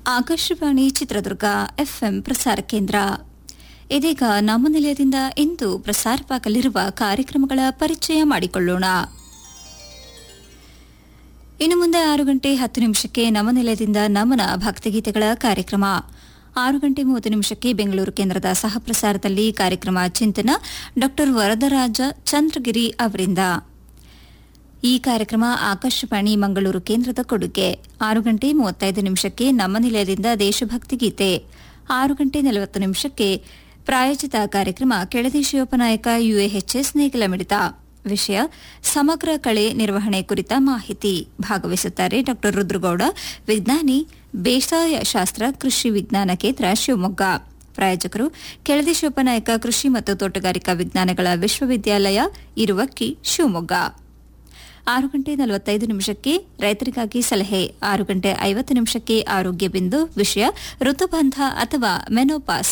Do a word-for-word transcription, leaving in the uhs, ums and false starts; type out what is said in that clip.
Akashvani Chitradurga FM ಪ್ರಸಾರ ಕೇಂದ್ರ. ಇದೀಗ ನಮ್ಮ ನಿಲಯದಿಂದ ಇಂದು ಪ್ರಸಾರವಾಗಲಿರುವ ಕಾರ್ಯಕ್ರಮಗಳ ಪರಿಚಯ ಮಾಡಿಕೊಳ್ಳೋಣ. ಇನ್ನು ಮುಂದೆ ಆರು ಗಂಟೆ ಹತ್ತು ನಿಮಿಷಕ್ಕೆ ನಮ್ಮ ನಿಲಯದಿಂದ ನಮನ ಭಕ್ತಿಗೀತೆಗಳ ಕಾರ್ಯಕ್ರಮ. ಆರು ಗಂಟೆ ಮೂವತ್ತು ನಿಮಿಷಕ್ಕೆ ಬೆಂಗಳೂರು ಕೇಂದ್ರದ ಸಹಪ್ರಸಾರದಲ್ಲಿ ಕಾರ್ಯಕ್ರಮ ಚಿಂತನ ಡಾ ವರದರಾಜ ಚಂದ್ರಗಿರಿ ಅವರಿಂದ. ಈ ಕಾರ್ಯಕ್ರಮ ಆಕಾಶವಾಣಿ ಮಂಗಳೂರು ಕೇಂದ್ರದ ಕೊಡುಗೆ. ಆರು ಗಂಟೆ ಮೂವತ್ತೈದು ನಿಮಿಷಕ್ಕೆ ನಮ್ಮ ನಿಲಯದಿಂದ ದೇಶಭಕ್ತಿ ಗೀತೆ. ಆರು ಗಂಟೆ ನಲವತ್ತು ನಿಮಿಷಕ್ಕೆ ಪ್ರಾಯೋಜಿತ ಕಾರ್ಯಕ್ರಮ ಕೆಳದಿ ಶಿವಪ್ಪನಾಯಕ ಯುಎಎಚ್ಎಸ್ ನೇಗಿಲ ಮಿಡಿತ. ವಿಷಯ ಸಮಗ್ರ ಕಳೆ ನಿರ್ವಹಣೆ ಕುರಿತ ಮಾಹಿತಿ. ಭಾಗವಹಿಸುತ್ತಾರೆ ಡಾ ರುದ್ರಗೌಡ, ವಿಜ್ಞಾನಿ, ಬೇಸಾಯ ಶಾಸ್ತ್ರ ಕೃಷಿ ವಿಜ್ಞಾನ ಕೇಂದ್ರ ಶಿವಮೊಗ್ಗ. ಪ್ರಾಯೋಜಕರು ಕೆಳದಿ ಶಿವಪ್ಪನಾಯಕ ಕೃಷಿ ಮತ್ತು ತೋಟಗಾರಿಕಾ ವಿಜ್ಞಾನಗಳ ವಿಶ್ವವಿದ್ಯಾಲಯ, ಇರುವಕ್ಕಿ, ಶಿವಮೊಗ್ಗ. ಆರು ಗಂಟೆ ನಲವತ್ತೈದು ನಿಮಿಷಕ್ಕೆ ರೈತರಿಗಾಗಿ ಸಲಹೆ. ಆರು ಗಂಟೆ ಐವತ್ತು ನಿಮಿಷಕ್ಕೆ ಆರೋಗ್ಯ ಬಿಂದು. ವಿಷಯ ಋತುಬಂಧ ಅಥವಾ ಮೆನೋಪಾಸ್